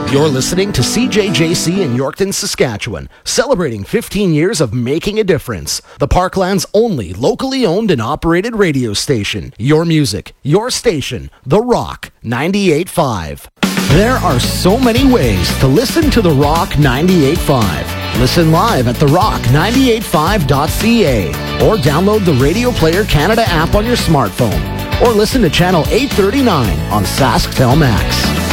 You're listening to CJJC in Yorkton, Saskatchewan, celebrating 15 years of making a difference. The Parkland's only locally owned and operated radio station. Your music, your station, The Rock 98.5. There are so many ways to listen to The Rock 98.5. Listen live at therock985.ca or download the Radio Player Canada app on your smartphone or listen to channel 839 on SaskTel Max.